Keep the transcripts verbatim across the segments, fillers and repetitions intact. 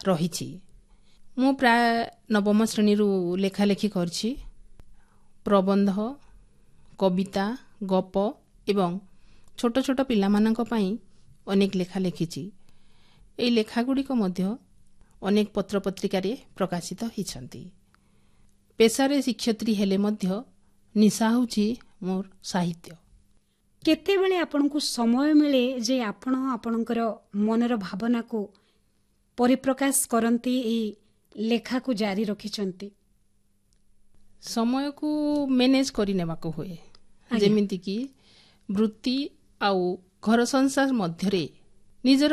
रही। मु प्राय नवम श्रेणी लेखालेखी करछि। प्रबंध, कविता, गप एवं छोट छोट पिलामानंक पई अनेक लेखा लिखिछि। एई लेखागुड़िक मध्य अनेक पत्र पत्रिकारे प्रकाशित होइछन्ति। पेशारे शिक्षयित्री हेले मध्य निशा होछि मोर साहित्य। केतेबेले आपनकु समय मिले जे आपण आपणकर मनर भावना को परिप्रकाश करंती ए लेखा को जारी रखिछन्ति? समय को मैनेज करि नेबा को होए। जेमिति कि वृत्ति आउ घर संसार मध्यरे निजर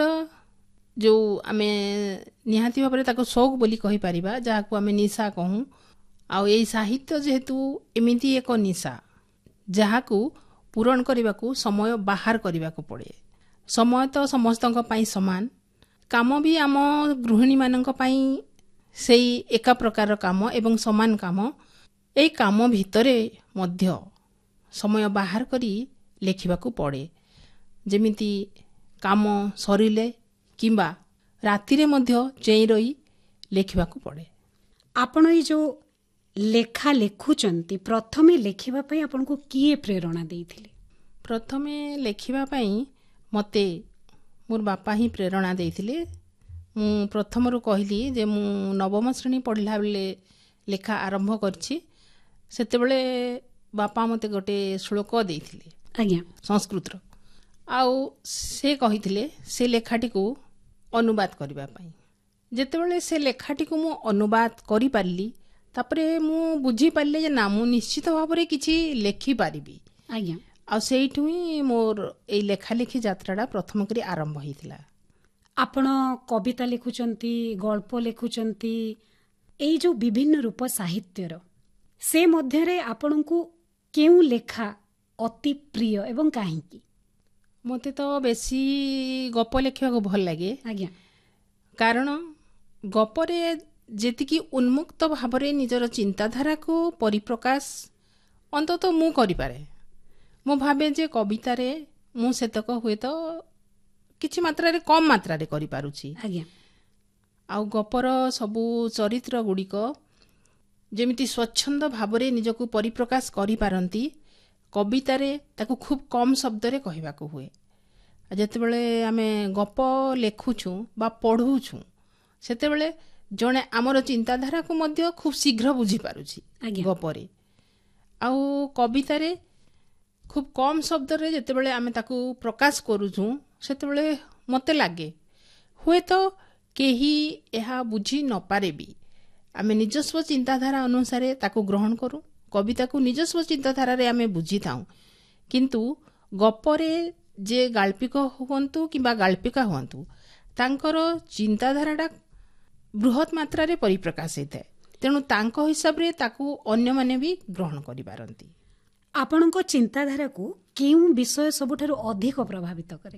जो आमे निहाती भाबरे ताको शौक बोली कहि परिबा, जाहाकू आमे निशा कहूँ। आउ एई साहित्य जेहेतु एमिति एक निशा जाहाकू पूरण करबाकू समय बाहर करबाकू पड़े। समय तो समस्तक पई समान, काम भी आम गृहिणी मानक पई सेई एका प्रकार काम एवं समान काम। एई काम भितरे मध्य समय बाहर करी लेखिबाकू पड़े। जेमिति काम सरिले किंबा रातिरे मध्य चेई रही लेखिबाकू पड़े। आपण ई जो लेखा लेखुचंती प्रथमे लेखिबा पई आपनको किए प्रेरणा देइथिले? प्रथमे लेखिबा पई मते मोर बापा ही प्रेरणा देइथिले। मु प्रथमरु कहली जे मु नवम श्रेणी पढ़िला बेले लेखा आरंभ करछि। सेते बेले बापा मते गोटे श्लोक देइथिले आज्ञा संस्कृतर। आउ से कहिथिले से लेखाटी को अनुवाद करबा पई। जेतेबेले से लेखाटी को मु अनुवाद करि पारली, तापरे मु बुझी पारले जे ना मु निश्चित भाबरे किछि लेखि पारिबी। आज्ञा आ सेइठु ही मोर ए लेखा लेखि यात्राटा प्रथम करी आरंभ होइथिला। आपण कविता लेखुचंती, गल्प लेखुचंती, एई जो विभिन्न रूप साहित्यर से मध्यरे आपणकू केउ लेखा अति प्रिय एवं काहेकि? मते तो बेसी गप लेखिବାକୁ भल लागे। आज्ञा कारण गपरे जेतिकी उन्मुक्त भावरे निजर चिंताधारा को परिप्रकाश अंतत मु करि पारे। मु भाबे जे कवितारे मु सेतक हुए तो किछि मात्रारे कम मात्रारे करि पारुछि। आज्ञा आउ गपर सबु चरित्र गुड़िक जेमिति स्वच्छंद भावरे निजको परिप्रकाश करि पारंती, कवितारे ताकू खूब कम शब्दरे कहबाकू हुए। जेतेबेले आमे गप लेखुछु बा पढ़ुछु सेतेबेले जणे आमर चिंताधारा को मध्य खूब शीघ्र बुझी पारुछि गपरे। आउ कवितारे खूब कम शब्दरे जेतेबेले आमे ताकू प्रकाश करूछु सेतेबेले मते लागे हुए तो केही एहा बुझी न पारेबी। आमे निजस्व चिंताधारा अनुसार ताकू ग्रहण करू, कविता को निजस्व चिंताधारा रे आमे बुझी थाऊ। किंतु गपरे जे गाल्पिक हुअंतु किंबा गाल्पिका हुअंतु तांकर चिंताधाराटा बृहत मात्रा रे परिप्रकाश होता। तेणु तांको हिसाब रे ताकू अन्य माने भी ग्रहण करि पारंती। आपणको चिंताधारा को केउ विषय सबुठारु अधिक प्रभावित करे?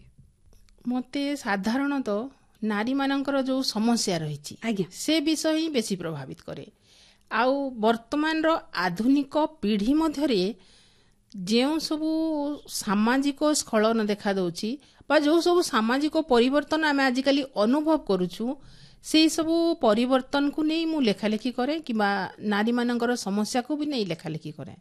मते साधारणतः नारी मानकर जो समस्या रहिछि आज्ञा से विषय ही बेसी प्रभावित करे। आउ वर्तमान रो आधुनिक पीढ़ी मध्यरे जेउ सबु सामाजिक स्खलन देखा दउछि बा जो सबु सामाजिक परिवर्तन आमे आजिकाली अनुभव करूछु, से सबु परिवर्तन को नहीं मु लेखालेखी करे किबा नारी मानकर समस्या को भी नहीं लेखालेखी करे।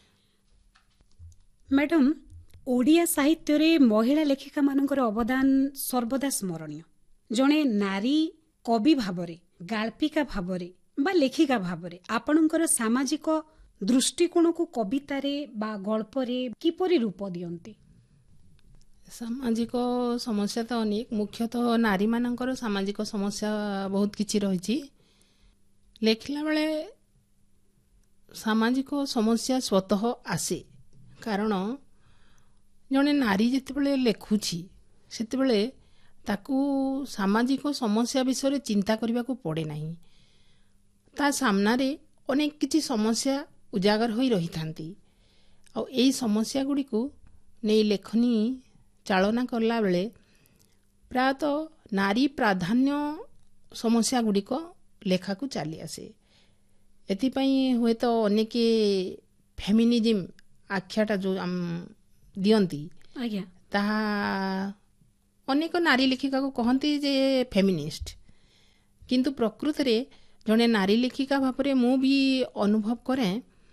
मैडम, ओडिया साहित्य रे महिला लेखिका मानकर अवदान सर्वदा स्मरणीय। जणे नारी कवि भावरे, गाल्पिका भावरे बा लेखिका भावरे आपणकर सामाजिक दृष्टिकोण को कवितारे बा गल्परे किपरि रूप दियंती? सामाजिक समस्या तो अनेक, मुख्यतः नारी मानकर सामाजिक समस्या बहुत किछि रहिछि। लेखिला बेले सामाजिक समस्या स्वतः आसे। कारण जणे नारी जेतेबेले लेखुछि सेतेबेले ताकू सामाजिक समस्या विषय चिंता करबाकू पड़े नाही। ता सामना रे अनेक किछि समस्या उजागर होई रही थांती। और एई समस्या गुडी को नै लेखनी चालना करला बेले प्रायतः नारी प्राधान्य समस्या गुडी को लेखा को चली आसे। एति पई हुए तो अनेक फेमिनिज्म आख्याटा जो आम दियंती आज्ञा ताहा अनेक नारी लेखिका को कहती जे फेमिनिस्ट। କିନ୍ତୁ ପ୍ରକୃତରେ ଜଣେ ନାରୀ ଲେଖିକା ଭାବରେ ମୁଁ ବି ଅନୁଭବ କରେ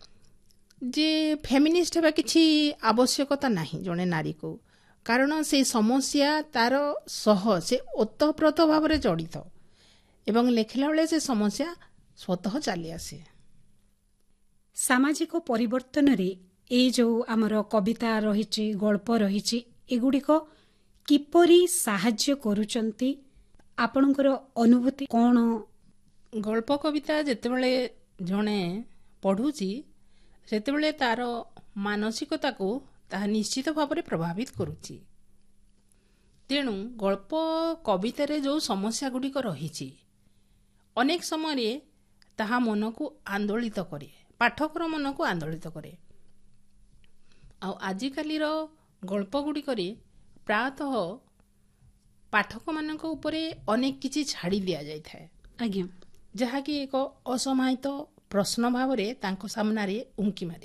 ଯେ ଫେମିନିଷ୍ଟ ହେବା କିଛି ଆବଶ୍ୟକତା ନାହିଁ ଜଣେ ନାରୀକୁ, କାରଣ ସେ ସମସ୍ୟା ତାର ସହ ସେ ଓତପ୍ରୋତ ଭାବରେ ଜଡ଼ିତ ଏବଂ ଲେଖିଲା ବେଳେ ସେ ସମସ୍ୟା ସ୍ୱତଃ ଚାଲି ଆସେ। ସାମାଜିକ ପରିବର୍ତ୍ତନରେ ଏଇ ଯେଉଁ ଆମର କବିତା ରହିଛି, ଗଳ୍ପ ରହିଛି, ଏଗୁଡ଼ିକ କିପରି ସାହାଯ୍ୟ କରୁଛନ୍ତି? ଆପଣଙ୍କର ଅନୁଭୂତି କ'ଣ? ଗଳ୍ପ କବିତା ଯେତେବେଳେ ଜଣେ ପଢ଼ୁଛି ସେତେବେଳେ ତାର ମାନସିକତାକୁ ତାହା ନିଶ୍ଚିତ ଭାବରେ ପ୍ରଭାବିତ କରୁଛି। ତେଣୁ ଗଳ୍ପ କବିତାରେ ଯେଉଁ ସମସ୍ୟା ଗୁଡ଼ିକ ରହିଛି ଅନେକ ସମୟରେ ତାହା ମନକୁ ଆନ୍ଦୋଳିତ କରେ, ପାଠକର ମନକୁ ଆନ୍ଦୋଳିତ କରେ। ଆଉ ଆଜିକାଲିର ଗଳ୍ପ ଗୁଡ଼ିକରେ ପ୍ରାୟତଃ ପାଠକମାନଙ୍କ ଉପରେ ଅନେକ କିଛି ଛାଡ଼ି ଦିଆଯାଇଥାଏ, ଆଜ୍ଞା, ଯାହାକି ଏକ ଅସମାହିତ ପ୍ରଶ୍ନ ଭାବରେ ତାଙ୍କ ସାମ୍ନାରେ ଉଙ୍କି ମାରେ।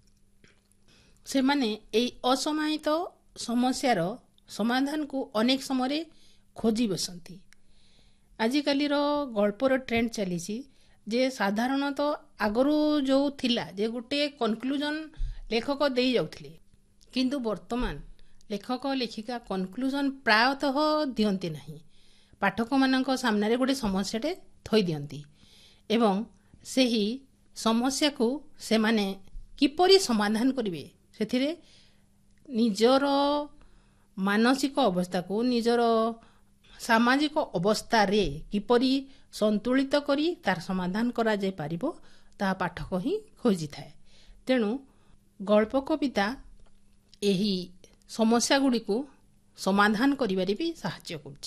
ସେମାନେ ଏହି ଅସମାହିତ ସମସ୍ୟାର ସମାଧାନକୁ ଅନେକ ସମୟରେ ଖୋଜି ବସନ୍ତି। ଆଜିକାଲିର ଗଳ୍ପର ଟ୍ରେଣ୍ଡ ଚାଲିଛି ଯେ ସାଧାରଣତଃ ଆଗରୁ ଯେଉଁ ଥିଲା ଯେ ଗୋଟିଏ କନକ୍ଲୁଜନ ଲେଖକ ଦେଇ ଯାଉଥିଲେ, କିନ୍ତୁ ବର୍ତ୍ତମାନ ଲେଖକ ଲେଖିକା କନକ୍ଲୁଜନ ପ୍ରାୟତଃ ଦିଅନ୍ତି ନାହିଁ। ପାଠକମାନଙ୍କ ସାମ୍ନାରେ ଗୋଟିଏ ସମସ୍ୟାଟେ ଥୋଇ ଦିଅନ୍ତି ଏବଂ ସେହି ସମସ୍ୟାକୁ ସେମାନେ କିପରି ସମାଧାନ କରିବେ ସେଥିରେ ନିଜର ମାନସିକ ଅବସ୍ଥାକୁ ନିଜର ସାମାଜିକ ଅବସ୍ଥାରେ କିପରି ସନ୍ତୁଳିତ କରି ତାର ସମାଧାନ କରାଯାଇପାରିବ ତାହା ପାଠକ ହିଁ ଖୋଜିଥାଏ। ତେଣୁ ଗଳ୍ପ କବିତା ଏହି ସମସ୍ୟା ଗୁଡ଼ିକୁ ସମାଧାନ କରିବାରେ ବି ସାହାଯ୍ୟ କରୁଛି।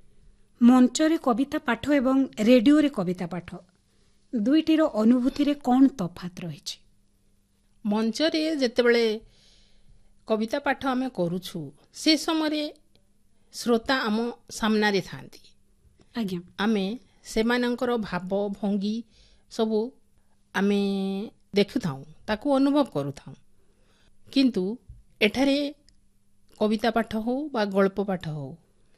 ମଞ୍ଚରେ କବିତା ପାଠ ଏବଂ ରେଡ଼ିଓରେ କବିତା ପାଠ ଦୁଇଟିର ଅନୁଭୂତିରେ କ'ଣ ତଫାତ୍ ରହିଛି? ମଞ୍ଚରେ ଯେତେବେଳେ କବିତା ପାଠ ଆମେ କରୁଛୁ ସେ ସମୟରେ ଶ୍ରୋତା ଆମ ସାମ୍ନାରେ ଥାନ୍ତି। ଆଜ୍ଞା, ଆମେ ସେମାନଙ୍କର ଭାବ ଭଙ୍ଗୀ ସବୁ ଆମେ ଦେଖୁଥାଉ, ତାକୁ ଅନୁଭବ କରୁଥାଉ। କିନ୍ତୁ ଏଠାରେ କବିତା ପାଠ ହେଉ ବା ଗଳ୍ପ ପାଠ ହେଉ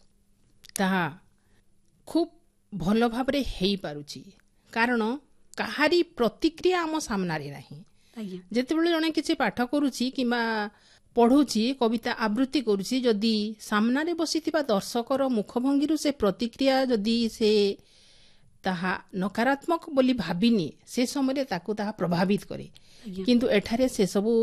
ତାହା ଖୁବ୍ ଭଲ ଭାବରେ ହେଇପାରୁଛି, କାରଣ କାହାରି ପ୍ରତିକ୍ରିୟା ଆମ ସାମ୍ନାରେ ନାହିଁ। ଆଜ୍ଞା, ଯେତେବେଳେ ଜଣେ କିଛି ପାଠ କରୁଛି କିମ୍ବା ପଢ଼ୁଛି, କବିତା ଆବୃତ୍ତି କରୁଛି, ଯଦି ସାମ୍ନାରେ ବସିଥିବା ଦର୍ଶକର ମୁଖଭଙ୍ଗୀରୁ ସେ ପ୍ରତିକ୍ରିୟା ଯଦି ସେ ତାହା ନକାରାତ୍ମକ ବୋଲି ଭାବିନି ସେ ସମୟରେ ତାକୁ ତାହା ପ୍ରଭାବିତ କରେ। ଆଜ୍ଞା, କିନ୍ତୁ ଏଠାରେ ସେସବୁ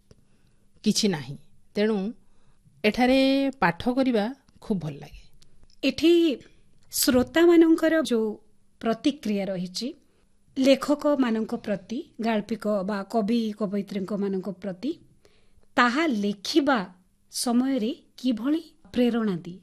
କିଛି ନାହିଁ। ତେଣୁ ଏଠାରେ ପାଠ କରିବା ଖୁବ୍ ଭଲ ଲାଗେ। ଏଠି ଶ୍ରୋତାମାନଙ୍କର ଯେଉଁ ପ୍ରତିକ୍ରିୟା ରହିଛି ଲେଖକମାନଙ୍କ ପ୍ରତି, ଗାଳ୍ପିକ ବା କବି କବୟିତ୍ରୀଙ୍କ ମାନଙ୍କ ପ୍ରତି, ତାହା ଲେଖିବା ସମୟରେ କିଭଳି ପ୍ରେରଣା ଦିଏ?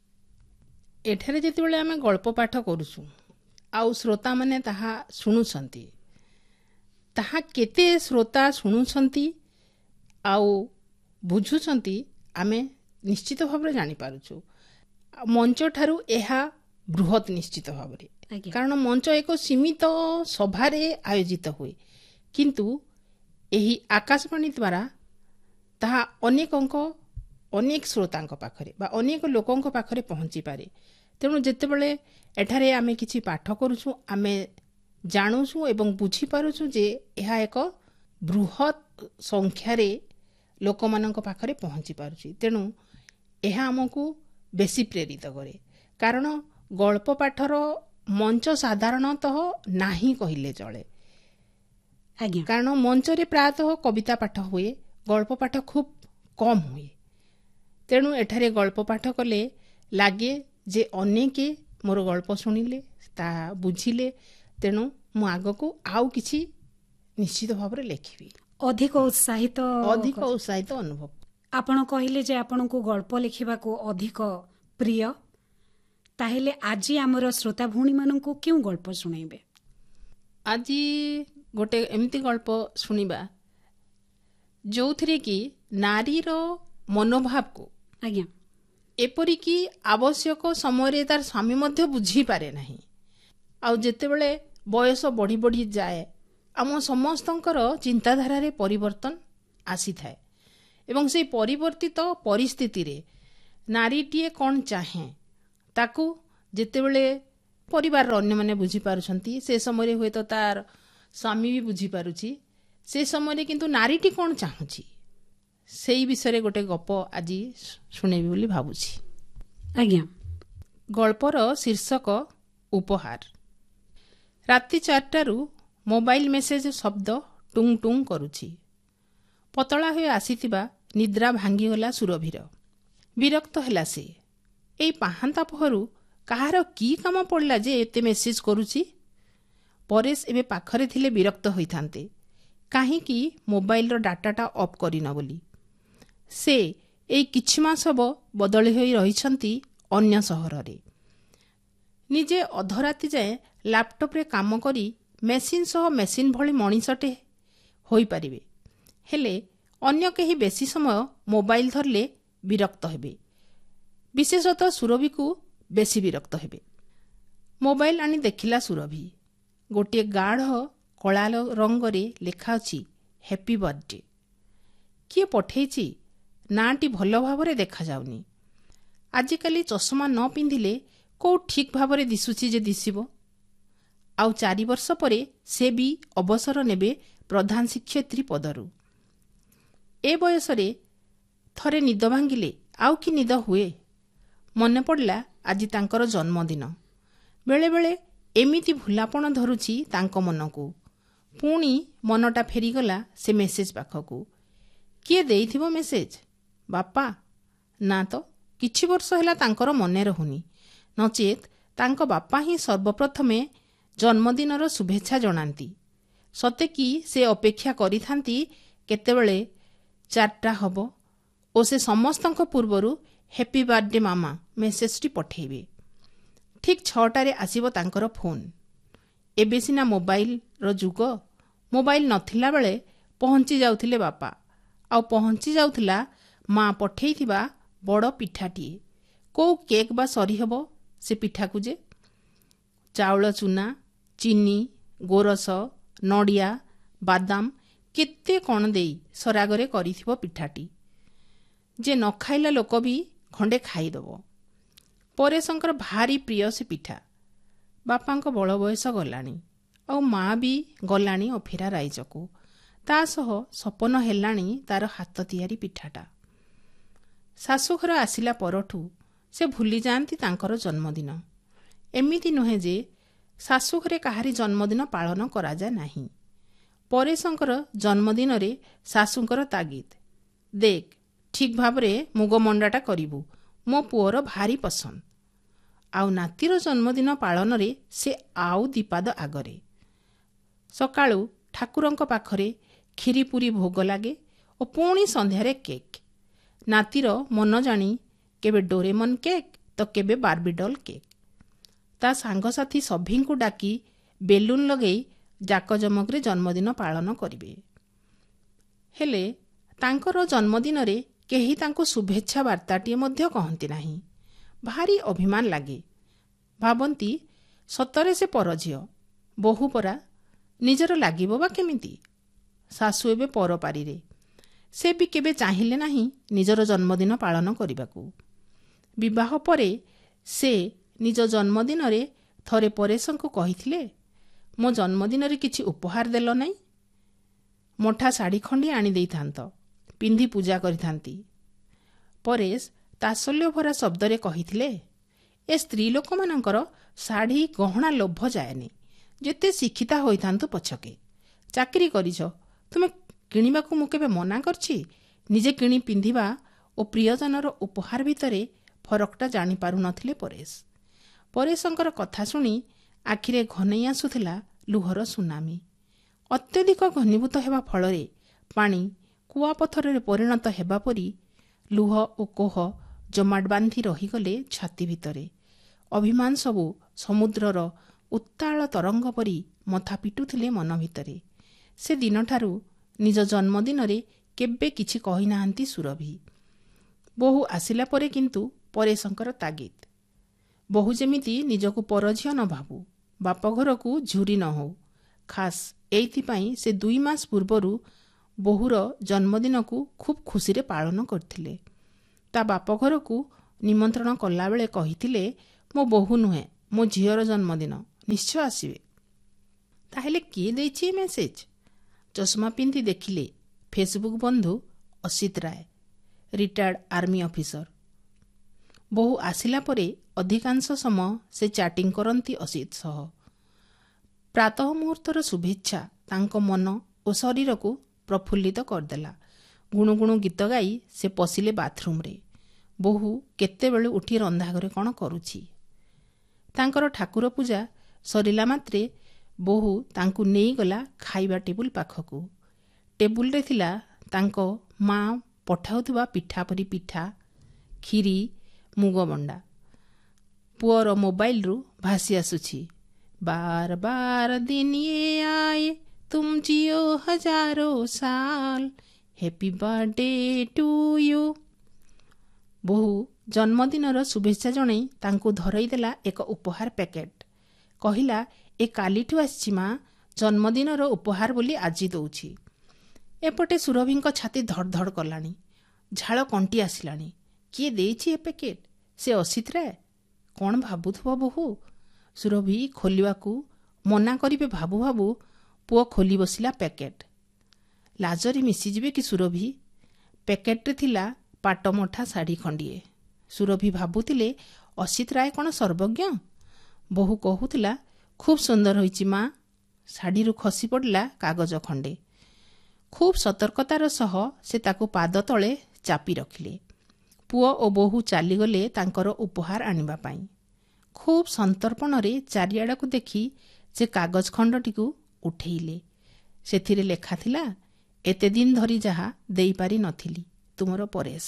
ଏଠାରେ ଯେତେବେଳେ ଆମେ ଗଳ୍ପ ପାଠ କରୁଛୁ ଆଉ ଶ୍ରୋତାମାନେ ତାହା ଶୁଣୁଛନ୍ତି, ତାହା କେତେ ଶ୍ରୋତା ଶୁଣୁଛନ୍ତି ଆଉ ବୁଝୁଛନ୍ତି ଆମେ ନିଶ୍ଚିତ ଭାବରେ ଜାଣିପାରୁଛୁ। ମଞ୍ଚଠାରୁ ଏହା ବୃହତ୍ ନିଶ୍ଚିତ ଭାବରେ, ଆଜ୍ଞା, କାରଣ ମଞ୍ଚ ଏକ ସୀମିତ ସଭାରେ ଆୟୋଜିତ ହୁଏ, କିନ୍ତୁ ଏହି ଆକାଶବାଣୀ ଦ୍ୱାରା ତାହା ଅନେକଙ୍କ ଅନେକ ଶ୍ରୋତାଙ୍କ ପାଖରେ ବା ଅନେକ ଲୋକଙ୍କ ପାଖରେ ପହଞ୍ଚିପାରେ। ତେଣୁ ଯେତେବେଳେ ଏଠାରେ ଆମେ କିଛି ପାଠ କରୁଛୁ ଆମେ ଜାଣୁଛୁ ଏବଂ ବୁଝିପାରୁଛୁ ଯେ ଏହା ଏକ ବୃହତ୍ ସଂଖ୍ୟାରେ ଲୋକମାନଙ୍କ ପାଖରେ ପହଞ୍ଚି ପାରୁଛି। ତେଣୁ ଏହା ଆମକୁ ବେଶୀ ପ୍ରେରିତ କରେ, କାରଣ ଗଳ୍ପ ପାଠର ମଞ୍ଚ ସାଧାରଣତଃ ନାହିଁ କହିଲେ ଚଳେ। ଆଜ୍ଞା, କାରଣ ମଞ୍ଚରେ ପ୍ରାୟତଃ କବିତା ପାଠ ହୁଏ, ଗଳ୍ପ ପାଠ ଖୁବ୍ କମ୍ ହୁଏ। ତେଣୁ ଏଠାରେ ଗଳ୍ପ ପାଠ କଲେ ଲାଗେ ଯେ ଅନେକ ମୋର ଗଳ୍ପ ଶୁଣିଲେ, ତାହା ବୁଝିଲେ, ତେଣୁ ମୁଁ ଆଗକୁ ଆଉ କିଛି ନିଶ୍ଚିତ ଭାବରେ ଲେଖିବି। ଅଧିକ ଉତ୍ସାହିତ ଅଧିକ ଉତ୍ସାହିତ ଅନୁଭବ। ଆପଣ କହିଲେ ଯେ ଆପଣଙ୍କୁ ଗଳ୍ପ ଲେଖିବାକୁ ଅଧିକ ପ୍ରିୟ, ତାହେଲେ ଆଜି ଆମର ଶ୍ରୋତା ଭଉଣୀମାନଙ୍କୁ କେଉଁ ଗଳ୍ପ ଶୁଣାଇବେ? ଆଜି ଗୋଟେ ଏମିତି ଗଳ୍ପ ଶୁଣିବା ଯେଉଁଥିରେ କି ନାରୀର ମନୋଭାବକୁ ଆଜ୍ଞା, ଏପରିକି ଆବଶ୍ୟକ ସମୟରେ ତାର ସ୍ୱାମୀ ମଧ୍ୟ ବୁଝିପାରେ ନାହିଁ। ଆଉ ଯେତେବେଳେ ବୟସ ବଢ଼ି ବଢ଼ି ଯାଏ ଆମ ସମସ୍ତଙ୍କର ଚିନ୍ତାଧାରାରେ ପରିବର୍ତ୍ତନ ଆସିଥାଏ ଏବଂ ସେହି ପରିବର୍ତ୍ତିତ ପରିସ୍ଥିତିରେ ନାରୀଟିଏ କ'ଣ ଚାହେଁ ତାକୁ ଯେତେବେଳେ ପରିବାରର ଅନ୍ୟମାନେ ବୁଝିପାରୁଛନ୍ତି, ସେ ସମୟରେ ହୁଏତ ତାର ସ୍ୱାମୀ ବି ବୁଝିପାରୁଛି, ସେ ସମୟରେ କିନ୍ତୁ ନାରୀଟି କ'ଣ ଚାହୁଁଛି ସେଇ ବିଷୟରେ ଗୋଟେ ଗପ ଆଜି ଶୁଣେଇବି ବୋଲି ଭାବୁଛି। ଆଜ୍ଞା। ଗଳ୍ପର ଶୀର୍ଷକ ଉପହାର। ରାତି ଚାରିଟାରୁ ମୋବାଇଲ ମେସେଜ ଶବ୍ଦ ଟୁଙ୍ଗ ଟୁଙ୍ଗ କରୁଛି। ପତଳା ହୋଇ ଆସିଥିବା ନିଦ୍ରା ଭାଙ୍ଗିଗଲା ସୁରଭିର। ବିରକ୍ତ ହେଲା ସେ। ଏଇ ପାହାନ୍ତା ପହରୁ କାହାର କି କାମ ପଡ଼ିଲା ଯେ ଏତେ ମେସେଜ କରୁଛି? ପରେଶ ଏବେ ପାଖରେ ଥିଲେ ବିରକ୍ତ ହୋଇଥାନ୍ତେ, କାହିଁକି ମୋବାଇଲର ଡାଟାଟା ଅଫ୍ କରିନ ବୋଲି। ସେ ଏଇ କିଛି ମାସ ହେବ ବଦଳି ହୋଇ ରହିଛନ୍ତି ଅନ୍ୟ ସହରରେ। ନିଜେ ଅଧରାତି ଯାଏଁ ଲାପଟପ୍ରେ କାମ କରି ମେସିନ୍ ସହ ମେସିନ୍ ଭଳି ମଣିଷଟେ ହୋଇପାରିବେ, ହେଲେ ଅନ୍ୟ କେହି ବେଶୀ ସମୟ ମୋବାଇଲ ଧରିଲେ ବିରକ୍ତ ହେବେ, ବିଶେଷତଃ ସୁରଭିକୁ ବେଶୀ ବିରକ୍ତ ହେବେ। ମୋବାଇଲ ଆଣି ଦେଖିଲା ସୁରଭି। ଗୋଟିଏ ଗାଢ଼ କଳା ରଙ୍ଗରେ ଲେଖା ଅଛି ହ୍ୟାପି ବର୍ଥଡେ। କିଏ ପଠେଇଛି? ନାଁଟି ଭଲ ଭାବରେ ଦେଖାଯାଉନି। ଆଜିକାଲି ଚଷମା ନ ପିନ୍ଧିଲେ କୋଉ ଠିକ୍ ଭାବରେ ଦିଶୁଛି ଯେ ଦିଶିବ। ଆଉ ଚାରି ବର୍ଷ ପରେ ସେ ବି ଅବସର ନେବେ ପ୍ରଧାନ ଶିକ୍ଷୟିତ୍ରୀ ପଦରୁ। ଏ ବୟସରେ ଥରେ ନିଦ ଭାଙ୍ଗିଲେ ଆଉ କି ନିଦ ହୁଏ। ମନେ ପଡ଼ିଲା ଆଜି ତାଙ୍କର ଜନ୍ମଦିନ। ବେଳେବେଳେ ଏମିତି ଭୁଲାପଣ ଧରୁଛି ତାଙ୍କ ମନକୁ। ପୁଣି ମନଟା ଫେରିଗଲା ସେ ମେସେଜ ପାଖକୁ। କିଏ ଦେଇଥିବ ମେସେଜ? ବାପା? ନା ତ, କିଛି ବର୍ଷ ହେଲା ତାଙ୍କର ମନେ ରହୁନି। ନଚେତ୍ ତାଙ୍କ ବାପା ହିଁ ସର୍ବପ୍ରଥମେ ଜନ୍ମଦିନର ଶୁଭେଚ୍ଛା ଜଣାନ୍ତି। ସତେ କି ସେ ଅପେକ୍ଷା କରିଥାନ୍ତି କେତେବେଳେ ଚାରିଟା ହେବ ଓ ସେ ସମସ୍ତଙ୍କ ପୂର୍ବରୁ ହ୍ୟାପି ବାର୍ଥଡେ ମାମା ମେସେଜଟି ପଠେଇବେ। ଠିକ୍ ଛଅଟାରେ ଆସିବ ତାଙ୍କର ଫୋନ୍। ଏବେ ସିନା ମୋବାଇଲର ଯୁଗ। ମୋବାଇଲ ନଥିଲା ବେଳେ ପହଞ୍ଚି ଯାଉଥିଲେ ବାପା, ଆଉ ପହଞ୍ଚି ଯାଉଥିଲା ମା ପଠେଇଥିବା ବଡ଼ ପିଠାଟିଏ। କୋଉ କେକ୍ ବା ସରିହେବ ସେ ପିଠାକୁ ଯେ। ଚାଉଳ ଚୁନା, ଚିନି, ଗୋରସ, ନଡ଼ିଆ, ବାଦାମ କେତେ କ'ଣ ଦେଇ ସରାଗରେ କରିଥିବ ପିଠାଟି, ଯେ ନ ଖାଇଲା ଲୋକ ବି ଖଣ୍ଡେ ଖାଇଦେବ। ପରେଶଙ୍କର ଭାରି ପ୍ରିୟ ସେ ପିଠା। ବାପାଙ୍କ ବଳ ବୟସ ଗଲାଣି, ଆଉ ମା ବି ଗଲାଣି ଅଫିରା ରାଇଜକୁ। ତା ସହ ସପନ ହେଲାଣି ତାର ହାତ ତିଆରି ପିଠାଟା। ଶାଶୁଘର ଆସିଲା ପରଠୁ ସେ ଭୁଲି ଯାଆନ୍ତି ତାଙ୍କର ଜନ୍ମଦିନ। ଏମିତି ନୁହେଁ ଯେ ଶାଶୁଘରେ କାହାରି ଜନ୍ମଦିନ ପାଳନ କରାଯାଏ ନାହିଁ। ପରେଶଙ୍କର ଜନ୍ମଦିନରେ ଶାଶୁଙ୍କର ତାଗିଦ, ଦେଖ ଠିକ୍ ଭାବରେ ମୁଗ ମଣ୍ଡାଟା କରିବୁ, ମୋ ପୁଅର ଭାରି ପସନ୍ଦ। ଆଉ ନାତିର ଜନ୍ମଦିନ ପାଳନରେ ସେ ଆଉ ଦିପାଦ ଆଗରେ। ସକାଳୁ ଠାକୁରଙ୍କ ପାଖରେ କ୍ଷୀରି ପୁରୀ ଭୋଗ ଲାଗେ ଓ ପୁଣି ସନ୍ଧ୍ୟାରେ କେକ୍। ନାତିର ମନ ଜାଣି କେବେ ଡୋରେମନ୍ କେକ୍ ତ କେବେ ବାର୍ବିଡଲ୍ କେକ୍। ତା ସାଙ୍ଗସାଥୀ ସଭିଙ୍କୁ ଡାକି ବେଲୁନ୍ ଲଗେଇ ଜାକଜମକରେ ଜନ୍ମଦିନ ପାଳନ କରିବେ। ହେଲେ ତାଙ୍କର ଜନ୍ମଦିନରେ କେହି ତାଙ୍କୁ ଶୁଭେଚ୍ଛା ବାର୍ତ୍ତାଟିଏ ମଧ୍ୟ କହନ୍ତି ନାହିଁ। ଭାରି ଅଭିମାନ ଲାଗେ। ଭାବନ୍ତି ସତରେ ସେ ପରଝିଅ, ବୋହୂ ପରା, ନିଜର ଲାଗିବ ବା କେମିତି? ଶାଶୁ ଏବେ ପରପାରିରେ। ସେ ବି କେବେ ଚାହିଁଲେ ନାହିଁ ନିଜର ଜନ୍ମଦିନ ପାଳନ କରିବାକୁ। ବିବାହ ପରେ ସେ ନିଜ ଜନ୍ମଦିନରେ ଥରେ ପରେଶଙ୍କୁ କହିଥିଲେ, ମୋ ଜନ୍ମଦିନରେ କିଛି ଉପହାର ଦେଲ ନାହିଁ? ମୋଠା ଶାଢ଼ୀ ଖଣ୍ଡିଏ ଆଣି ଦେଇଥାନ୍ତ, ପିନ୍ଧି ପୂଜା କରିଥାନ୍ତି। ପରେଶ ତାସଲ୍ୟ ଭରା ଶବ୍ଦରେ କହିଥିଲେ, ଏ ସ୍ତ୍ରୀ ଲୋକମାନଙ୍କର ଶାଢ଼ୀ ଗହଣା ଲୋଭ ଯାଏନି, ଯେତେ ଶିକ୍ଷିତା ହୋଇଥାନ୍ତୁ ପଛକେ। ଚାକିରି କରିଛ, ତୁମେ କିଣିବାକୁ ମୁଁ କେବେ ମନା କରିଛି? ନିଜେ କିଣି ପିନ୍ଧିବା ଓ ପ୍ରିୟଜନର ଉପହାର ଭିତରେ ଫରକଟା ଜାଣିପାରୁନଥିଲେ ପରେଶ। ପରେଶଙ୍କର କଥା ଶୁଣି ଆଖିରେ ଘନେଇ ଆସୁଥିଲା ଲୁହର ସୁନାମି। ଅତ୍ୟଧିକ ଘନୀଭୂତ ହେବା ଫଳରେ ପାଣି କୁଆପଥରରେ ପରିଣତ ହେବା ପରି ଲୁହ ଓ କୋହ ଜମାଟ ବାନ୍ଧି ରହିଗଲେ ଛାତି ଭିତରେ। ଅଭିମାନ ସବୁ ସମୁଦ୍ରର ଉତ୍ତାଳ ତରଙ୍ଗ ପରି ମଥା ପିଟୁଥିଲେ ମନ ଭିତରେ। ସେ ଦିନଠାରୁ ନିଜ ଜନ୍ମଦିନରେ କେବେ କିଛି କହିନାହାନ୍ତି ସୁରଭି। ବୋହୂ ଆସିଲା ପରେ କିନ୍ତୁ ପରେଶଙ୍କର ତାଗିଦ, ବୋହୂ ଯେମିତି ନିଜକୁ ପରଝିଅ ନ ଭାବୁ, ବାପଘରକୁ ଝୁରି ନ ହଉ। ଖାସ୍ ଏଇଥିପାଇଁ ସେ ଦୁଇ ମାସ ପୂର୍ବରୁ ବୋହୂର ଜନ୍ମଦିନକୁ ଖୁବ୍ ଖୁସିରେ ପାଳନ କରିଥିଲେ। ତା ବାପଘରକୁ ନିମନ୍ତ୍ରଣ କଲାବେଳେ କହିଥିଲେ, ମୋ ବୋହୂ ନୁହେଁ, ମୋ ଝିଅର ଜନ୍ମଦିନ, ନିଶ୍ଚୟ ଆସିବେ। ତାହେଲେ କିଏ ଦେଇଛି ଏ ମେସେଜ? ଚଷମା ପିନ୍ଧି ଦେଖିଲେ ଫେସବୁକ୍ ବନ୍ଧୁ ଅସିତ ରାୟ, ରିଟାୟାର୍ଡ ଆର୍ମି ଅଫିସର। ବୋହୂ ଆସିଲା ପରେ ଅଧିକାଂଶ ସମୟ ସେ ଚାଟିଂ କରନ୍ତି ଅସିତ ସହ। ପ୍ରାତଃ ମୁହୂର୍ତ୍ତର ଶୁଭେଚ୍ଛା ତାଙ୍କ ମନ ଓ ଶରୀରକୁ ପ୍ରଫୁଲ୍ଲିତ କରିଦେଲା। ଗୁଣୁ ଗୁଣୁ ଗୀତ ଗାଇ ସେ ପଶିଲେ ବାଥରୁମ୍ରେ। ବୋହୂ କେତେବେଳେ ଉଠି ରନ୍ଧାଘରେ କ'ଣ କରୁଛି। ତାଙ୍କର ଠାକୁର ପୂଜା ସରିଲା ମାତ୍ରେ ବୋହୂ ତାଙ୍କୁ ନେଇଗଲା ଖାଇବା ଟେବୁଲ ପାଖକୁ। ଟେବୁଲରେ ଥିଲା ତାଙ୍କ ମା ପଠାଉଥିବା ପିଠା ପରି ପିଠା, କ୍ଷୀରି, ମୁଗମଣ୍ଡା। ପୁଅର ମୋବାଇଲରୁ ଭାସି ଆସୁଛି, ବାର ବାର ଦିନ ୟେ ଆଏ ତୁମ ଜିଓ ହଜାରୋ ସାଲ, ହ୍ୟାପି ବାର୍ଥଡେ ଟୁ ୟୁ। ବୋହୂ ଜନ୍ମଦିନର ଶୁଭେଚ୍ଛା ଜଣାଇ ତାଙ୍କୁ ଧରାଇ ଦେଲା ଏକ ଉପହାର ପ୍ୟାକେଟ। କହିଲା, ଏ କାଲିଠୁ ଆସିଛି ମା, ଜନ୍ମଦିନର ଉପହାର ବୋଲି ଆଜି ଦଉଛି। ଏପଟେ ସୁରଭିଙ୍କ ଛାତି ଧଡ଼ ଧଡ଼ କଲାଣି, ଝାଳ କଣ୍ଟି ଆସିଲାଣି। କିଏ ଦେଇଛି ଏ ପ୍ୟାକେଟ? ସେ ଅସିତ ରାୟ। କ'ଣ ଭାବୁଥିବ ବୋହୂ? ସୁରଭି ଖୋଲିବାକୁ ମନା କରିବେ ଭାବୁ ଭାବୁ ପୁଅ ଖୋଲି ବସିଲା ପ୍ୟାକେଟ। ଲାଜରେ ମିଶିଯିବେ କି ସୁରଭି? ପ୍ୟାକେଟରେ ଥିଲା ପାଟମଠା ଶାଢ଼ୀ ଖଣ୍ଡିଏ। ସୁରଭି ଭାବୁଥିଲେ ଅସିତ ରାୟ କ'ଣ ସର୍ବଜ୍ଞ? ବୋହୂ କହୁଥିଲା, ଖୁବ୍ ସୁନ୍ଦର ହୋଇଛି ମା। ଶାଢ଼ୀରୁ ଖସି ପଡ଼ିଲା କାଗଜ ଖଣ୍ଡେ। ଖୁବ୍ ସତର୍କତାର ସହ ସେ ତାକୁ ପାଦ ତଳେ ଚାପି ରଖିଲେ। ପୁଅ ଓ ବୋହୂ ଚାଲିଗଲେ ତାଙ୍କର ଉପହାର ଆଣିବା ପାଇଁ। ଖୁବ୍ ସନ୍ତର୍ପଣରେ ଚାରିଆଡ଼କୁ ଦେଖି ସେ କାଗଜ ଖଣ୍ଡଟିକୁ ଉଠେଇଲେ। ସେଥିରେ ଲେଖା ଥିଲା, ଏତେ ଦିନ ଧରି ଯାହା ଦେଇପାରି ନଥିଲି, ତୁମର ପରେଶ।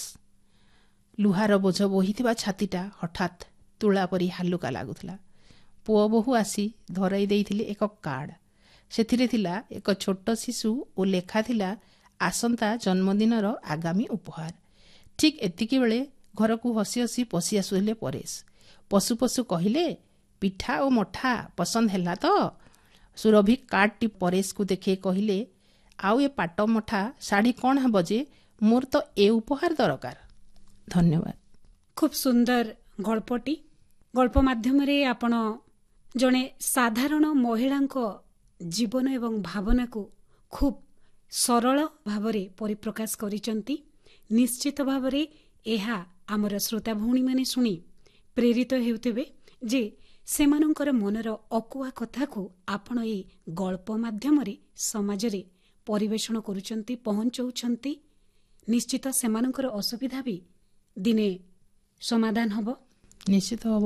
ଲୁହାର ବୋଝ ବୋହିଥିବା ଛାତିଟା ହଠାତ୍ ତୁଳା ପରି ହାଲୁକା ଲାଗୁଥିଲା। ପୁଅ ବୋହୂ ଆସି ଧରାଇ ଦେଇଥିଲେ ଏକ କାର୍ଡ଼। ସେଥିରେ ଥିଲା ଏକ ଛୋଟ ଶିଶୁ ଓ ଲେଖା ଥିଲା, ଆସନ୍ତା ଜନ୍ମଦିନର ଆଗାମୀ ଉପହାର। ଠିକ୍ ଏତିକି ବେଳେ ଘରକୁ ହସି ହସି ପଶି ଆସୁଥିଲେ ପରେଶ। ପଶୁ ପଶୁ କହିଲେ, ପିଠା ଓ ମଠା ପସନ୍ଦ ହେଲା ତ? ସୁରଭି କାର୍ଡ଼ଟି ପରେଶକୁ ଦେଖାଇ କହିଲେ, ଆଉ ଏ ପାଟ ମଠା ଶାଢ଼ୀ କ'ଣ ହେବ ଯେ, ମୋର ତ ଏ ଉପହାର ଦରକାର। ଧନ୍ୟବାଦ। ଖୁବ୍ ସୁନ୍ଦର ଗଳ୍ପଟି। ଗଳ୍ପ ମାଧ୍ୟମରେ ଆପଣ ଜଣେ ସାଧାରଣ ମହିଳାଙ୍କ ଜୀବନ ଏବଂ ଭାବନାକୁ ଖୁବ୍ ସରଳ ଭାବରେ ପରିପ୍ରକାଶ କରିଛନ୍ତି। ନିଶ୍ଚିତ ଭାବରେ ଏହା ଆମର ଶ୍ରୋତା ଭଉଣୀମାନେ ଶୁଣି ପ୍ରେରିତ ହେଉଥିବେ ଯେ ସେମାନଙ୍କର ମନର ଅକୁହା କଥାକୁ ଆପଣ ଏହି ଗଳ୍ପ ମାଧ୍ୟମରେ ସମାଜରେ ପରିବେଷଣ କରୁଛନ୍ତି, ପହଞ୍ଚାଉଛନ୍ତି। ନିଶ୍ଚିତ ସେମାନଙ୍କର ଅସୁବିଧା ବି ଦିନେ ସମାଧାନ ହେବ। ନିଶ୍ଚିତ ହେବ।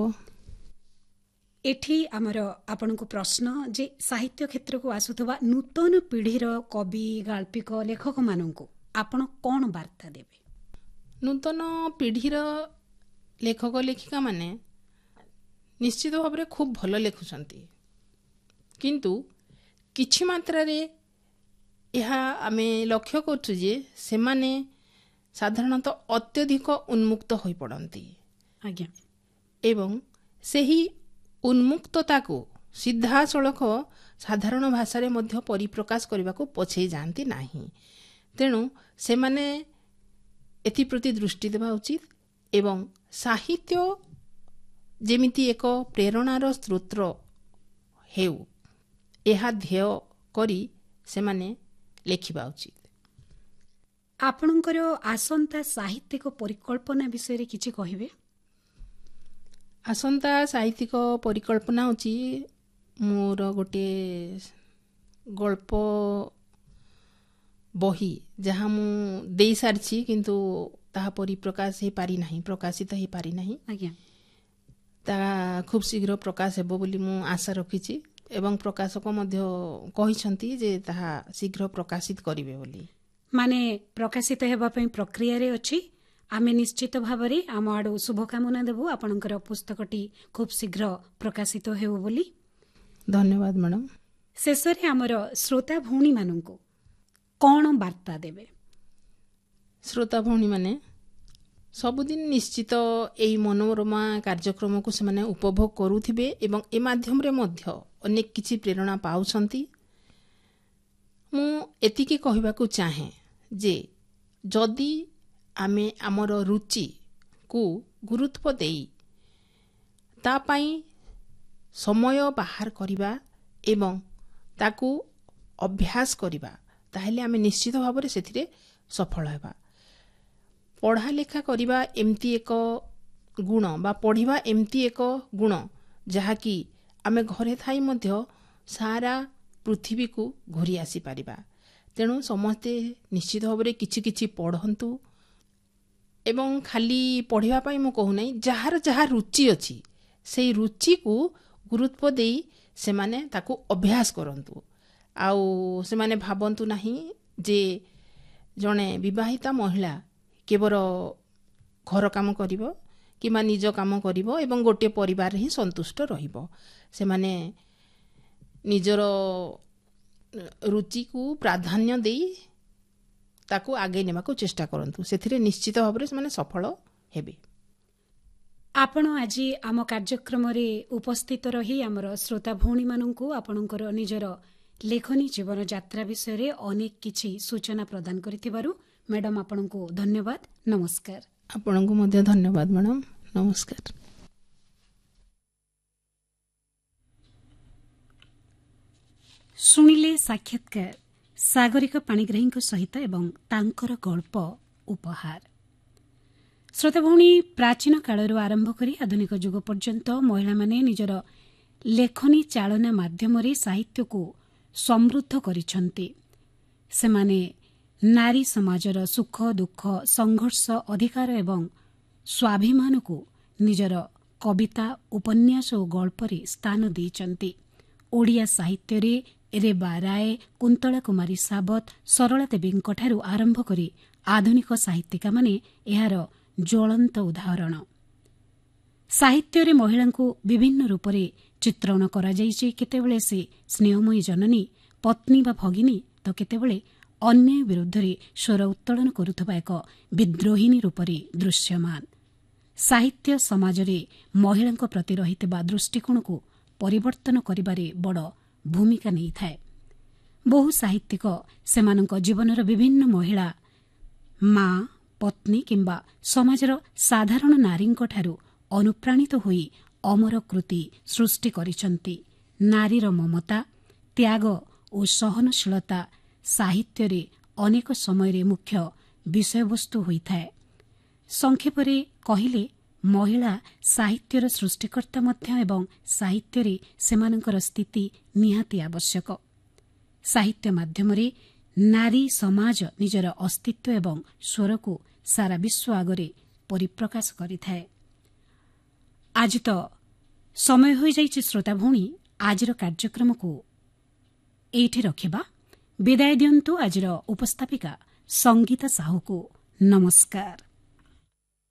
ଏଠି ଆମର ଆପଣଙ୍କୁ ପ୍ରଶ୍ନ ଯେ ସାହିତ୍ୟ କ୍ଷେତ୍ରକୁ ଆସୁଥିବା ନୂତନ ପିଢ଼ିର କବି, ଗାଳ୍ପିକ, ଲେଖକମାନଙ୍କୁ ଆପଣ କ'ଣ ବାର୍ତ୍ତା ଦେବେ? ନୂତନ ପିଢ଼ିର ଲେଖକ ଲେଖିକାମାନେ ନିଶ୍ଚିତ ଭାବରେ ଖୁବ୍ ଭଲ ଲେଖୁଛନ୍ତି, କିନ୍ତୁ କିଛି ମାତ୍ରାରେ ଏହା ଆମେ ଲକ୍ଷ୍ୟ କରୁଛୁ ଯେ ସେମାନେ ସାଧାରଣତଃ ଅତ୍ୟଧିକ ଉନ୍ମୁକ୍ତ ହୋଇପଡ଼ନ୍ତି। ଆଜ୍ଞା। ଏବଂ ସେହି ଉନ୍ମୁକ୍ତତାକୁ ସିଧାସଳଖ ସାଧାରଣ ଭାଷାରେ ମଧ୍ୟ ପରିପ୍ରକାଶ କରିବାକୁ ପଛେଇ ଯାଆନ୍ତି ନାହିଁ। ତେଣୁ ସେମାନେ ଏଥିପ୍ରତି ଦୃଷ୍ଟି ଦେବା ଉଚିତ ଏବଂ ସାହିତ୍ୟ ଯେମିତି ଏକ ପ୍ରେରଣାର ସ୍ରୋତ ହେଉ, ଏହା ଧ୍ୟେୟ କରି ସେମାନେ ଲେଖିବା ଉଚିତ। ଆପଣଙ୍କର ଆସନ୍ତା ସାହିତ୍ୟିକ ପରିକଳ୍ପନା ବିଷୟରେ କିଛି କହିବେ? ଆସନ୍ତା ସାହିତ୍ୟିକ ପରିକଳ୍ପନା ହେଉଛି ମୋର ଗୋଟିଏ ଗଳ୍ପ ବହି ଯାହା ମୁଁ ଦେଇସାରିଛି, କିନ୍ତୁ ତାହା ପରିପ୍ରକାଶ ହେଇପାରି ନାହିଁ, ପ୍ରକାଶିତ ହେଇପାରି ନାହିଁ। ଆଜ୍ଞା। ତାହା ଖୁବ୍ ଶୀଘ୍ର ପ୍ରକାଶ ହେବ ବୋଲି ମୁଁ ଆଶା ରଖିଛି ଏବଂ ପ୍ରକାଶକ ମଧ୍ୟ କହିଛନ୍ତି ଯେ ତାହା ଶୀଘ୍ର ପ୍ରକାଶିତ କରିବେ ବୋଲି। ମାନେ ପ୍ରକାଶିତ ହେବା ପାଇଁ ପ୍ରକ୍ରିୟାରେ ଅଛି। ଆମେ ନିଶ୍ଚିତ ଭାବରେ ଆମ ଆଡ଼ୁ ଶୁଭକାମନା ଦେବୁ ଆପଣଙ୍କର ପୁସ୍ତକଟି ଖୁବ୍ ଶୀଘ୍ର ପ୍ରକାଶିତ ହେଉ ବୋଲି। ଧନ୍ୟବାଦ ମ୍ୟାଡ଼ାମ। ଶେଷରେ ଆମର ଶ୍ରୋତା ଭଉଣୀମାନଙ୍କୁ କ'ଣ ବାର୍ତ୍ତା ଦେବେ? ଶ୍ରୋତା ଭଉଣୀମାନେ ସବୁଦିନ ନିଶ୍ଚିତ ଏହି ମନୋରମା କାର୍ଯ୍ୟକ୍ରମକୁ ସେମାନେ ଉପଭୋଗ କରୁଥିବେ ଏବଂ ଏ ମାଧ୍ୟମରେ ମଧ୍ୟ ଅନେକ କିଛି ପ୍ରେରଣା ପାଉଛନ୍ତି। ମୁଁ ଏତିକି କହିବାକୁ ଚାହେଁ ଯେ ଯଦି ଆମେ ଆମର ରୁଚିକୁ ଗୁରୁତ୍ୱ ଦେଇ ତା ପାଇଁ ସମୟ ବାହାର କରିବା ଏବଂ ତାକୁ ଅଭ୍ୟାସ କରିବା ତାହେଲେ ଆମେ ନିଶ୍ଚିତ ଭାବରେ ସେଥିରେ ସଫଳ ହେବା। ପଢ଼ା ଲେଖା କରିବା ଏମିତି ଏକ ଗୁଣ ବା ପଢ଼ିବା ଏମିତି ଏକ ଗୁଣ ଯାହାକି ଆମେ ଘରେ ଥାଇ ମଧ୍ୟ ସାରା ପୃଥିବୀକୁ ଘୁରି ଆସିପାରିବା। ତେଣୁ ସମସ୍ତେ ନିଶ୍ଚିତ ଭାବରେ କିଛି କିଛି ପଢ଼ନ୍ତୁ ଏବଂ ଖାଲି ପଢ଼ିବା ପାଇଁ ମୁଁ କହୁନାହିଁ, ଯାହାର ଯାହା ରୁଚି ଅଛି ସେଇ ରୁଚିକୁ ଗୁରୁତ୍ୱ ଦେଇ ସେମାନେ ତାକୁ ଅଭ୍ୟାସ କରନ୍ତୁ। ଆଉ ସେମାନେ ଭାବନ୍ତୁ ନାହିଁ ଯେ ଜଣେ ବିବାହିତା ମହିଳା କେବଳ ଘର କାମ କରିବ କିମ୍ବା ନିଜ କାମ କରିବ ଏବଂ ଗୋଟିଏ ପରିବାରରେ ହିଁ ସନ୍ତୁଷ୍ଟ ରହିବ। ସେମାନେ ନିଜର ରୁଚିକୁ ପ୍ରାଧାନ୍ୟ ଦେଇ ତାକୁ ଆଗେଇ ନେବାକୁ ଚେଷ୍ଟା କରନ୍ତୁ, ସେଥିରେ ନିଶ୍ଚିତ ଭାବରେ ସେମାନେ ସଫଳ ହେବେ। ଆପଣ ଆଜି ଆମ କାର୍ଯ୍ୟକ୍ରମରେ ଉପସ୍ଥିତ ରହି ଆମର ଶ୍ରୋତା ଭଉଣୀମାନଙ୍କୁ ଆପଣଙ୍କର ନିଜର ଲେଖନୀ ଜୀବନ ଯାତ୍ରା ବିଷୟରେ ଅନେକ କିଛି ସୂଚନା ପ୍ରଦାନ କରିଥିବାରୁ ମ୍ୟାଡାମ୍ ଆପଣଙ୍କୁ ଧନ୍ୟବାଦ। ନମସ୍କାର। ଆପଣଙ୍କୁ ମଧ୍ୟ ଧନ୍ୟବାଦ ମ୍ୟାଡାମ୍। ନମସ୍କାର। ଶୁଣିଲେ ସାକ୍ଷାତକାର ସାଗରିକା ପାଣିଗ୍ରାହୀଙ୍କ ସହିତ ଏବଂ ତାଙ୍କର ଗଳ୍ପ ଉପହାର। ଶ୍ରୋତା ଭଉଣୀ, ପ୍ରାଚୀନ କାଳରୁ ଆରମ୍ଭ କରି ଆଧୁନିକ ଯୁଗ ପର୍ଯ୍ୟନ୍ତ ମହିଳାମାନେ ନିଜର ଲେଖନୀ ଚାଳନା ମାଧ୍ୟମରେ ସାହିତ୍ୟକୁ ସମୃଦ୍ଧ କରିଛନ୍ତି। ସେମାନେ ନାରୀ ସମାଜର ସୁଖ ଦୁଃଖ, ସଂଘର୍ଷ, ଅଧିକାର ଏବଂ ସ୍ୱାଭିମାନକୁ ନିଜର କବିତା, ଉପନ୍ୟାସ ଓ ଗଳ୍ପରେ ସ୍ଥାନ ଦେଇଛନ୍ତି। ଓଡ଼ିଆ ସାହିତ୍ୟରେ ରେବା ରାୟ, କୁନ୍ତଳା କୁମାରୀ ସାବତ, ସରଳା ଦେବୀଙ୍କଠାରୁ ଆରମ୍ଭ କରି ଆଧୁନିକ ସାହିତ୍ୟିକାମାନେ ଏହାର ଜ୍ୱଳନ୍ତ ଉଦାହରଣ। ସାହିତ୍ୟରେ ମହିଳାଙ୍କୁ ବିଭିନ୍ନ ରୂପରେ ଚିତ୍ରଣ କରାଯାଇଛି। କେତେବେଳେ ସେ ସ୍ନେହମୟୀ ଜନନୀ, ପତ୍ନୀ ବା ଭଗିନୀ ତ କେତେବେଳେ ଅନ୍ୟାୟ ବିରୁଦ୍ଧରେ ସ୍ୱର ଉତ୍ତୋଳନ କରୁଥିବା ଏକ ବିଦ୍ରୋହିଣୀ ରୂପରେ ଦୃଶ୍ୟମାନ। ସାହିତ୍ୟ ସମାଜରେ ମହିଳାଙ୍କ ପ୍ରତି ରହିଥିବା ଦୃଷ୍ଟିକୋଣକୁ ପରିବର୍ତ୍ତନ କରିବାରେ ବଡ଼ ଭୂମିକା ନେଇଥାଏ। ବହୁ ସାହିତ୍ୟିକ ସେମାନଙ୍କ ଜୀବନର ବିଭିନ୍ନ ମହିଳା, ମା, ପତ୍ନୀ କିମ୍ବା ସମାଜର ସାଧାରଣ ନାରୀଙ୍କଠାରୁ ଅନୁପ୍ରାଣିତ ହୋଇ ଅମର କୃତି ସୃଷ୍ଟି କରିଛନ୍ତି। ନାରୀର ମମତା, ତ୍ୟାଗ ଓ ସହନଶୀଳତା ସାହିତ୍ୟରେ ଅନେକ ସମୟରେ ମୁଖ୍ୟ ବିଷୟବସ୍ତୁ ହୋଇଥାଏ। ସଂକ୍ଷେପରେ କହିଲେ, ମହିଳା ସାହିତ୍ୟର ସୃଷ୍ଟିକର୍ତ୍ତା ମଧ୍ୟ ଏବଂ ସାହିତ୍ୟରେ ସେମାନଙ୍କର ସ୍ଥିତି ନିହାତି ଆବଶ୍ୟକ। ସାହିତ୍ୟ ମାଧ୍ୟମରେ ନାରୀ ସମାଜ ନିଜର ଅସ୍ତିତ୍ୱ ଏବଂ ସ୍ୱରକୁ ସାରା ବିଶ୍ୱ ଆଗରେ ପରିପ୍ରକାଶ କରିଥାଏ। ଆଜି ତ ସମୟ ହୋଇଯାଇଛି ଶ୍ରୋତା ଭଉଣୀ, ଆଜିର କାର୍ଯ୍ୟକ୍ରମକୁ ଏଇଠି ରଖିବା। ବିଦାୟ ଦିଅନ୍ତୁ ଆଜିର ଉପସ୍ଥାପିକା ସଙ୍ଗୀତା ସାହୁକୁ। ନମସ୍କାର।